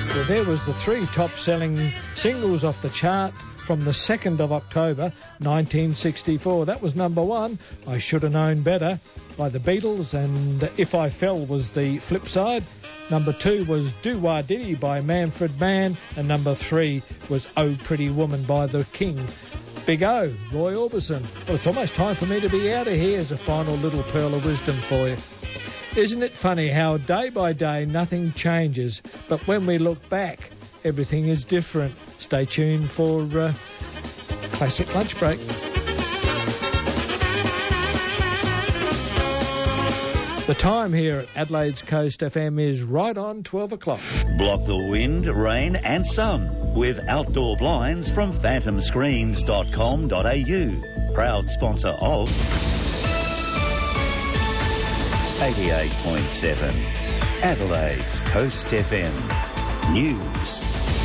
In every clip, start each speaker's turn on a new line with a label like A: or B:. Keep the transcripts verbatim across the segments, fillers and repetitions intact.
A: Well, there was the three top-selling singles off the chart from the second of October nineteen sixty-four. That was number one, I Should Have Known Better, by the Beatles, and If I Fell was the flip side. Number two was Do Wah Diddy by Manfred Mann, and number three was Oh Pretty Woman by the King. Big O, Roy Orbison. Well, it's almost time for me to be out of here as a final little pearl of wisdom for you. Isn't it funny how day by day nothing changes, but when we look back, everything is different. Stay tuned for uh, Classic Lunch Break. The time here at Adelaide's Coast F M is right on twelve o'clock.
B: Block the wind, rain and sun with outdoor blinds from phantom screens dot com dot a u. Proud sponsor of eighty-eight point seven Adelaide's Coast F M News.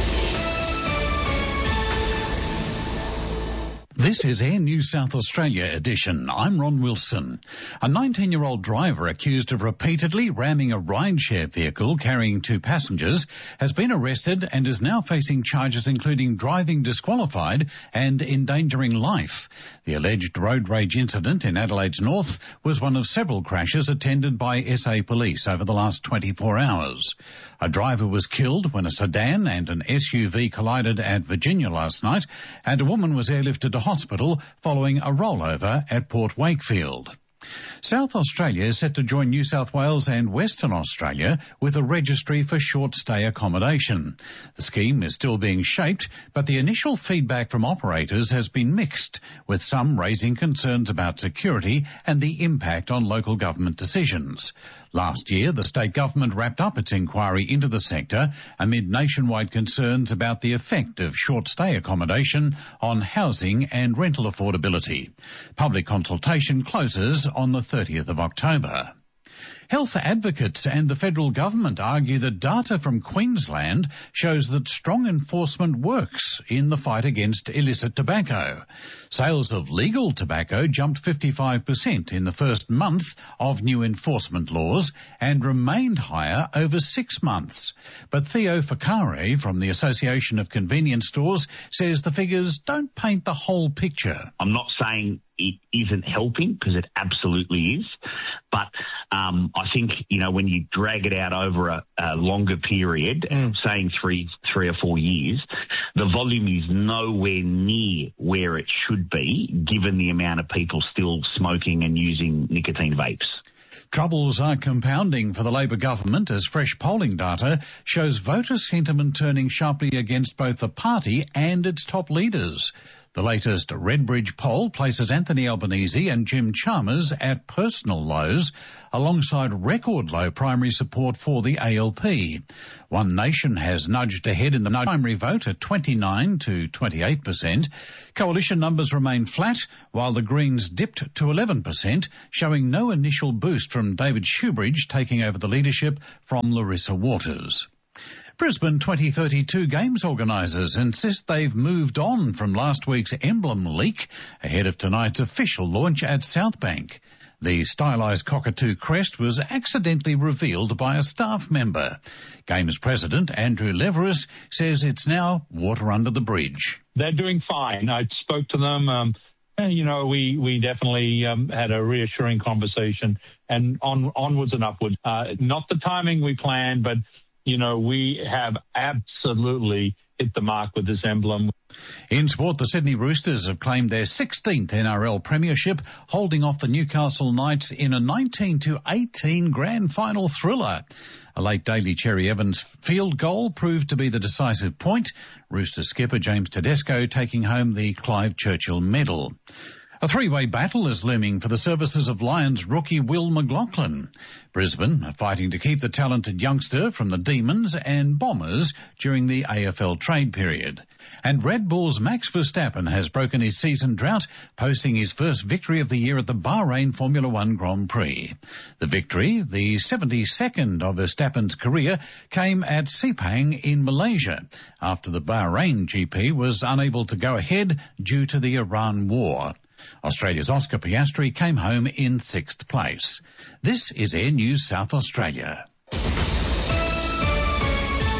C: This is Air New South Australia edition. I'm Ron Wilson. A nineteen-year-old driver accused of repeatedly ramming a rideshare vehicle carrying two passengers has been arrested and is now facing charges including driving disqualified and endangering life. The alleged road rage incident in Adelaide's north was one of several crashes attended by S A police over the last twenty-four hours. A driver was killed when a sedan and an S U V collided at Virginia last night, and a woman was airlifted to hospital following a rollover at Port Wakefield. South Australia is set to join New South Wales and Western Australia with a registry for short-stay accommodation. The scheme is still being shaped, but the initial feedback from operators has been mixed, with some raising concerns about security and the impact on local government decisions. Last year, the state government wrapped up its inquiry into the sector amid nationwide concerns about the effect of short-stay accommodation on housing and rental affordability. Public consultation closes on the thirtieth of October. Health advocates and the federal government argue that data from Queensland shows that strong enforcement works in the fight against illicit tobacco. Sales of legal tobacco jumped fifty-five percent in the first month of new enforcement laws and remained higher over six months. But Theo Ficare from the Association of Convenience Stores says the figures don't paint the whole picture.
D: I'm not saying it isn't helping, because it absolutely is. But um, I think, you know, when you drag it out over a, a longer period, mm. saying three, three or four years, the volume is nowhere near where it should be, given the amount of people still smoking and using nicotine vapes.
C: Troubles are compounding for the Labor government as fresh polling data shows voter sentiment turning sharply against both the party and its top leaders. The latest Redbridge poll places Anthony Albanese and Jim Chalmers at personal lows, alongside record low primary support for the A L P. One Nation has nudged ahead in the primary vote at twenty-nine to twenty-eight percent. Coalition numbers remain flat, while the Greens dipped to eleven percent, showing no initial boost from David Shoebridge taking over the leadership from Larissa Waters. Brisbane twenty thirty-two Games organisers insist they've moved on from last week's emblem leak ahead of tonight's official launch at Southbank. The stylised cockatoo crest was accidentally revealed by a staff member. Games President Andrew Leveris says it's now water under the bridge.
E: They're doing fine. I spoke to them. Um, you know, we, we definitely um, had a reassuring conversation, and on onwards and upwards. Uh, not the timing we planned, but you know, we have absolutely hit the mark with this emblem.
C: In sport, the Sydney Roosters have claimed their sixteenth N R L premiership, holding off the Newcastle Knights in a nineteen to eighteen grand final thriller. A late Daly Cherry Evans field goal proved to be the decisive point. Rooster skipper James Tedesco taking home the Clive Churchill medal. A three-way battle is looming for the services of Lions rookie Will McLaughlin. Brisbane are fighting to keep the talented youngster from the Demons and Bombers during the A F L trade period. And Red Bull's Max Verstappen has broken his season drought, posting his first victory of the year at the Bahrain Formula One Grand Prix. The victory, the seventy-second of Verstappen's career, came at Sepang in Malaysia, after the Bahrain G P was unable to go ahead due to the Iran war. Australia's Oscar Piastri came home in sixth place. This is Air News South Australia.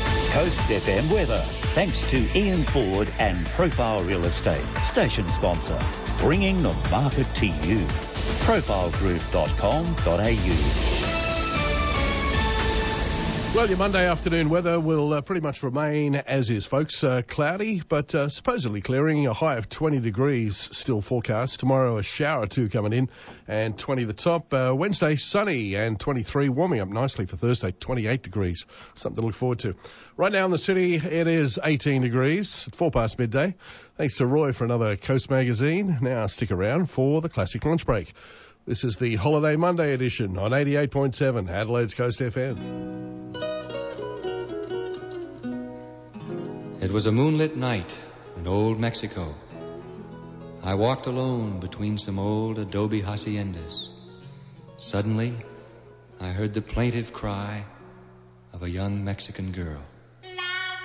B: Coast F M weather. Thanks to Ian Ford and Profile Real Estate, station sponsor, bringing the market to you. profile group dot com dot a u.
F: Well, your Monday afternoon weather will uh, pretty much remain as is, folks. Uh, cloudy, but uh, supposedly clearing. A high of twenty degrees still forecast. Tomorrow, a shower or two coming in, and twenty the top. Uh, Wednesday, sunny, and twenty-three, warming up nicely for Thursday, twenty-eight degrees. Something to look forward to. Right now in the city, it is eighteen degrees, at four past midday. Thanks to Roy for another Coast magazine. Now stick around for the classic lunch break. This is the Holiday Monday edition on eighty-eight point seven Adelaide's Coast F M.
G: It was a moonlit night in old Mexico. I walked alone between some old adobe haciendas. Suddenly, I heard the plaintive cry of a young Mexican girl.